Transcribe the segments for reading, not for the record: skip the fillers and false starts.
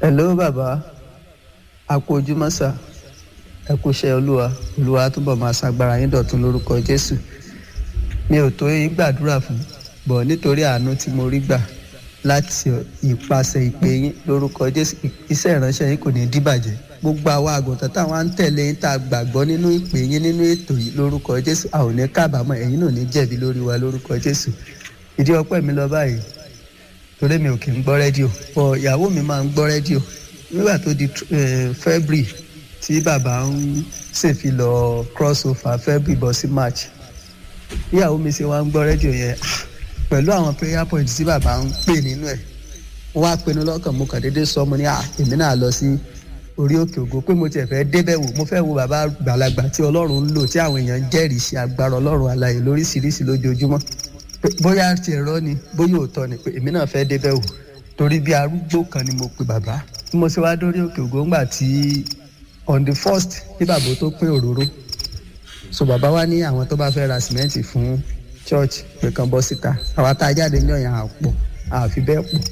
Hello bàbá, a kú ojúmọ́ sà, ẹ kú iṣẹ́ olúwa túbọ̀ máa ṣàgbára yín dọ̀tun lórúkọ Jésù. Mi ò tó yín gbàdúrà fún, bọ̀ nítorí àánú tí mo rí gbà láti ìpasẹ̀ ìpè yín lórúkọ Jésù, iṣẹ́ ìránṣẹ́ yín kò ní díbàjẹ́. Gbogbo àwa àgùntàn táwọn á ń tẹ̀lé yín tá a gbàgbọ́ nínú ìpè yín nínú ètò yìí lórúkọ Jésù, a ò ní kábàámọ̀, ẹ̀yin náà ò ní jẹ̀bi lórí wa lórúkọ Jésù. Ìdí ọpẹ́ mi lọ báyìí torí mi ò kì í gbọ́ rédíò, bọ̀ ìyàwó mi máa ń gbọ́ rédíò. Nígbà tó di February tí bàbá ń ṣèfilọ̀ crossover February bọ́ sí March, ìyàwó mi ṣe wá ń gbọ́ rédíò yẹn pẹ̀lú àwọn prayer points tí bàbá ń pè nínú ẹ̀. Wọ́n wá pinnu lọ́kàn, mo kàn déédéé sọ mo ní èmi náà lọ sí orí òkè ògo pé mo tiẹ̀ fẹ́ débẹ̀ wò, mo fẹ́ wo bàbá gbàlagbà tí Ọlọ́run ń lò, tí àwọn èèyàn ń jẹ́rìí sí agbára Ọlọ́run alààyè lóríṣiríṣi lójoojúmọ́. Bóyá ti ẹ̀rọ ni bóyá òótọ́ ni pé èmi náà fẹ́ débẹ̀ wò torí bí arúgbó kan ni mo pe bàbá. Tí mo ṣe wá dórí òkè ògo ńgbà tí on the 1st tí bàbá tó pín òróró, so bàbá wá ní àwọn tó bá fẹ́ ra sìmẹ́ǹtì fún church pé kan bọ́ síta. Àwa tá a jáde ní ọ̀yàn àpọ̀ àfi bẹ́ẹ̀ pọ̀,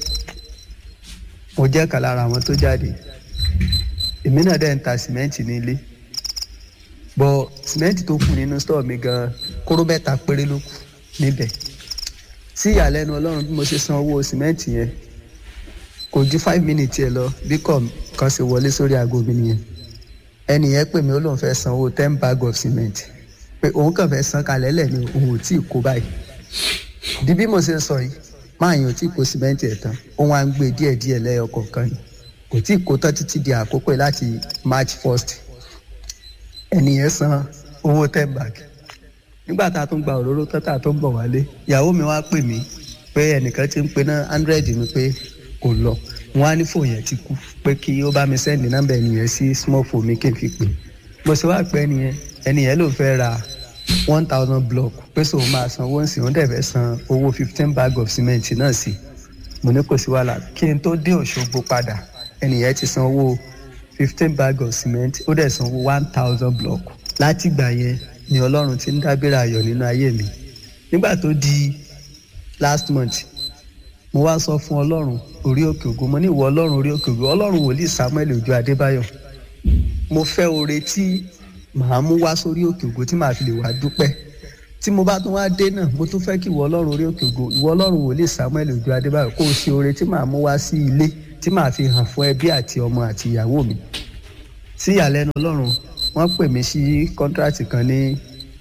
mo jẹ́ kan lára àwọn tó jáde. Èmi náà dẹ̀ ń ta sìmẹ́ǹtì ní ilé, bọ̀ sìmẹ́ǹtì tó kù nínú store mi gan kóró mẹ́ta péré ló kù níbẹ̀. Sí ìyàlẹ́nu Ọlọ́run bí mo ṣe san owó sìmẹ́ǹtì yẹn kò ju 5 minutes ẹ lọ bí kan ṣe wọlé sórí aago mi nìyẹn. Ẹnì yẹn pè mí, ó lóun fẹ́ san owó 10 bag of cement, pé òun kàn fẹ́ san kalẹ̀ lẹ̀ ni òun ò tí ì kó báyìí. Di bí mo ṣe ń sọ yìí, máa yàn tí kò sìmẹ́ǹtì ẹ̀ tán, òun á ń gbé díẹ̀díẹ̀ lẹ́yọ kọ̀ọ̀kan ni, kò tí ì kó tán títí di àkókò láti March 1st. Ẹnì yẹn san owó 10 bag. Nígbà tá a tún gba òróró tán tá a tún bọ̀ wálé, ìyàwó mi wá pè mí pé ẹnìkan ti ń pe ná 100 mi pé kò lọ. Wọ́n á ní fóònù yẹn ti kú pé kí ó bá mi sẹ́ndì nọ́mbà ẹnìyẹn sí small phone mi kí n fi pè. Mo ṣe wá pé ẹnìyẹn ló fẹ́ ra 1000 block pé sòun máa san owó ǹsìn, òun dẹ̀ fẹ́ san owó 15 bag of cement náà sí. Mo ní kò sí wàhálà, kí n tó dé Òṣogbo padà ẹnìyẹn ti san owó 15 bag of cement, ó dẹ̀ san owó 1000 block. Láti ìgbà yẹn ni Ọlọ́run ti ń dábìrà ayọ̀ nínú ayé mi. Nígbà tó di last month, mo wá sọ fún Ọlọ́run orí òkè ògo, mo ní ìwọ Ọlọ́run orí òkè ògo, Ọlọ́run wòlíì Samuel Òjó Adébáyọ̀, mo fẹ́ oore tí màá mú wá sórí òkè ògo tí màá fi lè wá dúpẹ́. Tí mo bá tún wá dé náà, mo tún fẹ́ kí ìwọ Ọlọ́run orí òkè ògo, ìwọ Ọlọ́run wòlíì Samuel Òjó Adébáyọ̀ kó o ṣe oore tí màá mú wá sí ilé tí màá fi hàn fún ẹbí àti ọmọ àti ìyàwó mi. Sí ìyàlẹ́nu Ọlọ́run, wọ́n pè mí sí kọ́ńtrátì kan ní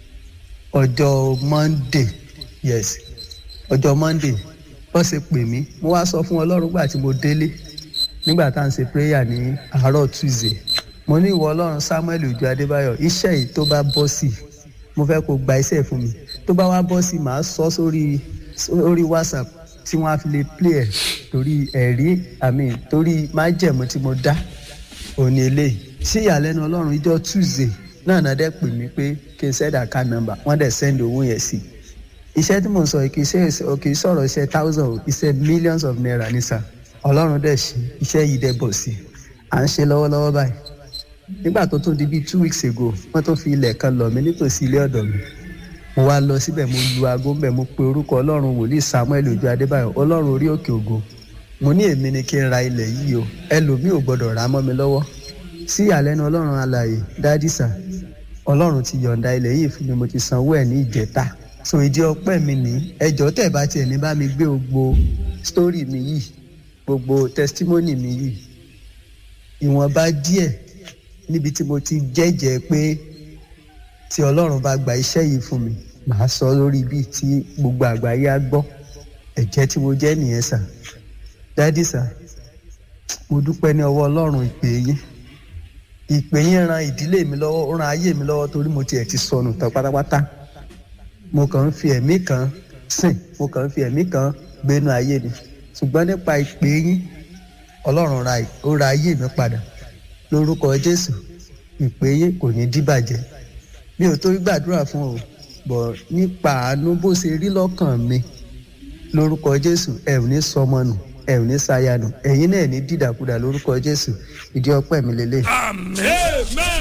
ọjọ́ Monday, yes, ọjọ́ Monday. Wọ́n ṣe pè mí, mo wá sọ fún Ọlọ́run gbà tí mo délé nígbà tá à ń ṣe prayer ní àárọ̀ Tuesday. Mo ní ìwọ Ọlọ́run Samuel Òjó Adébáyọ̀, iṣẹ́ yìí tó bá bọ́ sí, mo fẹ́ kó gba iṣẹ́ fún mi. Tó bá wá bọ́ sí, màá sọ sórí WhatsApp tí wọ́n á fi lè play ẹ̀ torí torí májẹ̀mú tí mo dá òní eléyìí. Sí ìyàlẹ́nu Ọlọ́run, ìjọ Tuesday náà náà dẹ́ pè mí pé kí n send account number, wọ́n dẹ̀ send owó yẹn sí. Iṣẹ́ tí mò ń sọ kì í sọ̀rọ̀ iṣẹ́ thousand, iṣẹ́ millions of naira ní sà. Ọlọ́run dẹ̀ ṣe iṣẹ́ yìí dẹ̀ bọ̀ sí, à ń ṣe lọ́wọ́lọ́wọ́ báyìí. Nígbà tó tún di bíi 2 weeks ago, wọ́n tún fi ilẹ̀ kan lọ̀ mí nítòsí ilé ọ̀dọ̀ mi. Mo wá lọ síbẹ̀, mo lu aago ńbẹ̀, mo pe orúkọ Ọlọ́run wòlíì Samuel Òjó Adébáyọ̀, Ọlọ́run orí òkè ògo. Mo ní èmi ni kí n ra ilẹ̀ yìí o, ẹlòmíì ò gbọdọ̀ rà mọ́ mi lọ́wọ́. Sí ìyàlẹ́nu Ọlọ́run alààyè, dádì sà, Ọlọ́run ti yọ̀ǹda ilẹ̀ yìí fún mi, mo ti sanwó ẹ̀ ní ìjẹta. So ìdí ọpẹ́ mi ní ẹjọ́ tẹ̀ bá tiẹ̀ ní bá mi gbé gbogbo story mi yìí, gbogbo testimony mi yìí, ìwọ̀nba díẹ̀ níbi tí mo ti jẹ́jẹ́ pé tí Ọlọ́run bá gba iṣẹ́ yìí fún mi, màá sọ lórí bíi tí gbogbo àgbáyé á gbọ́ ẹ̀jẹ̀ tí mo jẹ́ nìyẹn sà. Dádì sà, mo dúpẹ́ ní ọwọ́ Ọlọ́run ìpè yín ran ìdílé mi lọ́wọ́, ó ran ayé mi lọ́wọ́ torí mo tiẹ̀ ti sọnù tán pátápátá. Mo kàn ń fi ẹ̀mí kan sìn, mo kàn ń fi ẹ̀mí kan gbénú ayé ni, ṣùgbọ́n nípa ìpè yín Ọlọ́run ó ra ayé mi padà lórúkọ Jésù. Ìpè yín kò ní díbàjẹ́. Mi ò tó gbàdúrà fún o, bọ̀ nípa àánú bó ṣe rí lọ́kàn mi lórúkọ Jésù, ẹ ò ní sọmọ nù, ẹ ò ní sáyà nù, ẹ̀yin náà ní dídàkudà lórúkọ Jésù. Ìdí ọpẹ́ mi lélẹ̀. Amen.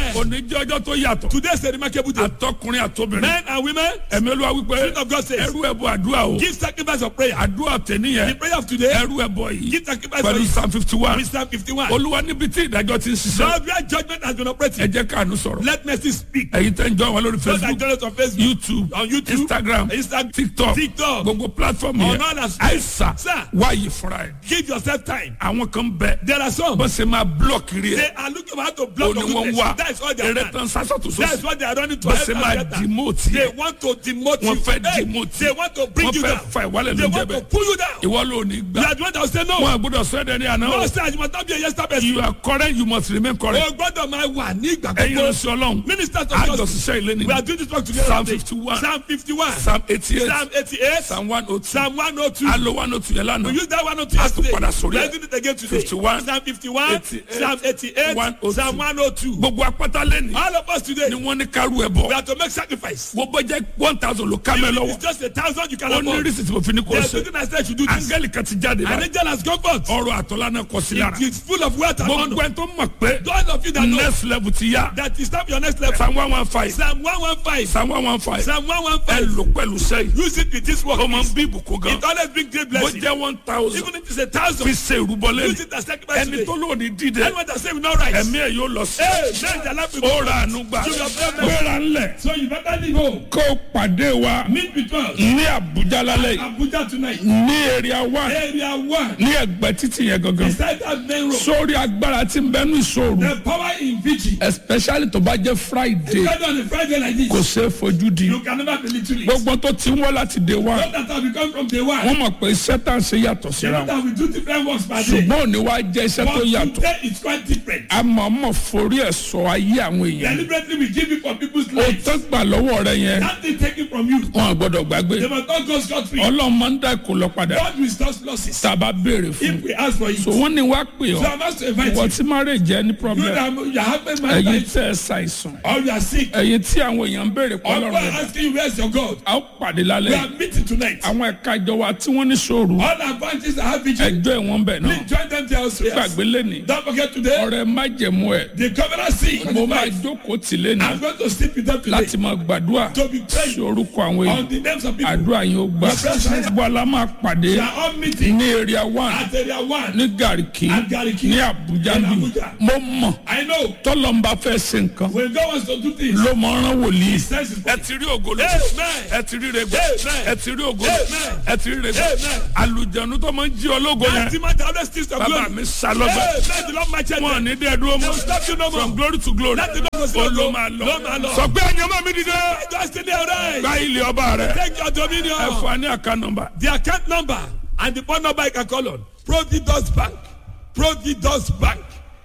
Amen. Òní jẹ́ ọjọ́ tó yàtọ̀. Today is a remarkable day. Àtọkùnrin àtobìnrin. Men and women, Ẹ̀mí Olúwa wípé Spirit of God says, ẹrú ẹbọ àdúrà o. give sacrifice of prayer. Àdúrà The tẹ̀níyẹn. prayer of today, Ẹrú ẹbọ yìí. give sacrifice for Pẹ̀lú you. Psalm 51. With Psalm 51. Olúwa níbi tí ìdájọ́ ti ń ṣiṣẹ́. Lord, where judgment has been Ẹ operating, jẹ́ káàánú sọ̀rọ̀. let mercy speak. Ẹ̀yin tẹ́ ń jọ wọn lórí Those that Facebook, join us on Facebook, YouTube, on YouTube, Instagram, TikTok, gbogbo platform on yẹn. all that. Àìsà Sir, wáyé fúnra ẹ̀. give yourself time. Àwọn kan bẹ. There are some. Bó ṣe máa block rí They ẹ̀. are looking for how to block Ó your ní wọ́n goodness. wá. That is all they are Eré doing. tán sásọ̀tún That is sósì. what they are running to. Bó ṣe help máa us get that. demote They yẹ. want to demote you. Wọ́n fẹ́ Hey, demote they want to bring Wọ́n you fẹ́ down. fa ìwálẹ̀ They ló jẹ́ want to bẹ́ẹ̀. pull you down. Ìwọ ló ní You gbà. are the one that will say no. Wọ́n àgbọ̀dọ̀ sọ ẹ̀dẹ̀ ní àná. No, sir, you must not be a yesterday. You are correct, you must remain correct. O gbọ́dọ̀ máa wà ní ìgbà Ẹ̀yin ló gbogbo. ṣe Ọlọ́run. Ministers of Àjọ justice. ṣiṣẹ́ ilé ni. We are doing this work together. Psalm today. 51. Psalm 51. Psalm 88. Psalm 88. Psalm 102. Psalm 102. Alo 102 yẹn We lánàá. use that 102 yesterday. padà sórí We ẹ̀. are doing it again today. 51, Psalm 51. 88, Psalm 88. 102. Psalm 102. Gbogbo apáta lẹ́nu. All of us today, Ni wọ́n ní kárú ẹ̀ we bọ̀. have to make sacrifice. Wọ́n bọ́ jẹ́ 1000 ló ká mẹ́ It's lọ́wọ́. just 1,000 you can Ó ní afford. rísì tí mo fi ní kò There's ṣe. something I said you do this. Áńgẹ́lì kan ti jáde An báyìí. angel has gone forth. Ọrọ̀ àtọ́lá náà kọ sí lára. It is full of wealth and Gbogbo honor. ẹ̀ tó mọ̀ pé Those of you that know next level ti yá. that is not your next level. Psalm 115. Psalm 115. Psalm 115. Psalm Ẹ 115. lò pẹ̀lú sẹ́yìn. Use it with this work. Ó máa ń bí ìbùkún gan. It always brings great Bó blessing. jẹ́ 1000. Even if it's 1,000, Fi ṣe ìrúbọ use lẹ́nu. it as sacrifice Ẹni today. tó lóòní dídẹ. Anyone that say we not right. Ẹ̀mí ẹ̀ yóò lọ sí. Hey, man, the life Ó ra àánú gbà. Gbéra ńlẹ̀. So you better leave home. Kó o pàdé wa Meet with us. ní Àbújá lálẹ́ yìí. Abuja tonight. Ní area 1. Area 1. Ní ẹ̀gbẹ́ títì yẹn gangan. Beside that main road. Sórí agbára tí ń bẹnu ìṣòro. The power in vigil. Especially tó bá jẹ́ Friday. Especially on a Friday like Kò this. ṣeé fojú di. You can never believe it. Gbogbo tó ti ń wọ́ láti day 1. Those that have become from day one. Wọ́n mọ̀ pé iṣẹ́ tá à ń ṣe yàtọ̀ They síra know wọn. that we do different works per day. Ṣùgbọ́n òní wá jẹ́ iṣẹ́ tó But yàtọ̀. today it's quite different. A mọ̀ mọ̀ forí ẹ̀ sọ ayé àwọn èèyàn. Deliberately we give it for people's O lives. tó gbà lọ́wọ́ rẹ yẹn. That thing taken from you. Wọn gbọ́dọ̀ gbàgbé. They must not go scot-free. Ọlọ́run máa ń dá ìkó lọ padà. God will stop losses. Tá a bá béèrè fún. If we ask for it. So wọ́n ní wá pè So ọ́. I'm asked to invite Wọ́n you. tí marriage jẹ́ ní You problem. that you have a man Ẹ̀yin that tẹ́ ẹ ṣàìsàn. or you are sick. Ẹ̀yin tí àwọn èèyàn ń béèrè pọ̀ Or lọ́rùn God rẹ̀. asking you where's your God. A ó pàdé lálẹ́ We yìí. are meeting tonight. Àwọn ẹ̀ka ìjọ wa tí wọ́n ní sòrò. All our branches that have vigil. Ẹjọ́ ìwọ̀n bẹ̀ náà. Please join them there also. Yes. Gbàgbé lẹ́nìí. Don't forget today. Ọ̀rẹ́ májẹ̀mú ẹ̀. The covenant seed. Mo máa jókòó tì lẹ́nìí. I'm going to sleep with them today. Láti máa gbàdúrà. To be praying Sí orúkọ àwọn èèyàn. on the names of people. Àdúrà yín ó gbà. Gbogbo àlá máa pàdé They are all meeting ní area 1 at area 1. ní Gàríkì At Gariki. ní Àbújá In bí. Abuja. Mo mọ̀ I know tọ́lọ́mbà fẹ́ ṣe nǹkan when God wants to do things, ló mọ̀ rán wòlíì. He sends His Ẹ ti rí ògo lóṣù. Amen. Ẹ ti rí rẹgbẹ́. Amen. Ẹ ti rí ògo Amen. lóṣù. Ẹ ti rí rẹgbẹ́. Amen. Àlùjànnú tó máa ń jí ológo That yẹn. demon that always steals the Bàbá glory. mi sálọ́gbà. Amen. The Lord my child. Wọ́n ní dẹ́ dúró They mọ́. will stop you no From more. glory to glory. Láti lọ́kọ̀ sí Ó ló ọ̀gbọ́n. máa Ló máa lọ. lọ. Sọ pé ẹ̀yàn máa mi dìde. Just in there, right? Gba ilé ọba rẹ̀. Take your Ẹ dominion. fún wa ní àká nọ́mbà. The account number and the phone number you can call on. Providence Bank. Providence Bank.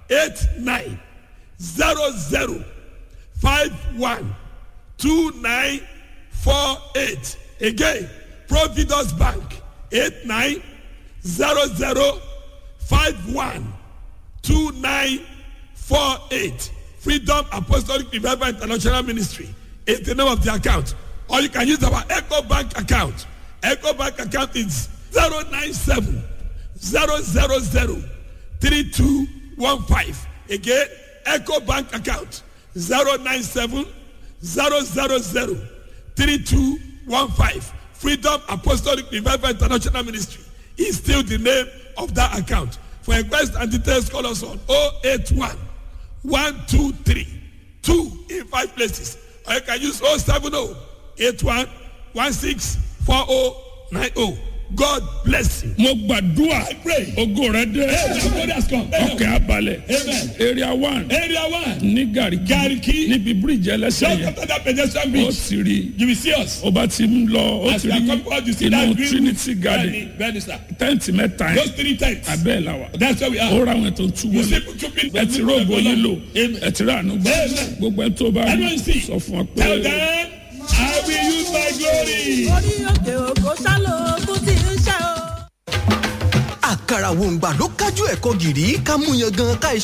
8900512948. Again, Providence Bank. 8900512948. Freedom Apostolic Revival International Ministry is the name of the account. Or you can use our Echo Bank account. Echo Bank account is 097 000 3215. Again, Echo Bank account 097 000 3215. Freedom Apostolic Revival International Ministry is still the name of that account. For inquiries and details, call us on 081 123 2 in 5 places. Or you can use 070 81 16 4090. God bless you. Mo gbàdúrà. Pray. Ògo rẹ dé. God has come. Ọkẹ́ abalẹ̀. Amen. Area 1 Area 1. ní Gàríkì. Gariki. Níbi bíríìjì ẹlẹ́sẹ̀ Just yẹn. after that pedestrian Ó bridge, sì rí. you will see us. Ó bá ti ń lọ. Ó As ti we are rí coming out, you see inú that green Trinity roof. Garden. Very sir. Tẹ́ǹtì mẹ́ta Those yẹn. 3 times. Abẹ́ ẹ̀ la wà. That's where we are. Ó ra àwọn ètò tú You wọlé. see people Ẹ ti rógo yín lò. Amen. Ẹ ti rà àánú gbọ́. Amen. Gbogbo ẹ tó bá rí. Everyone see. Sọ fún ọ Tell pé. them, I will use my glory. orí òkè òkò ṣálóògùn tí ń ṣe o. àkàrà wòǹgbà ló kájú ẹ̀kọ́ gìrì ká mú yan gan ká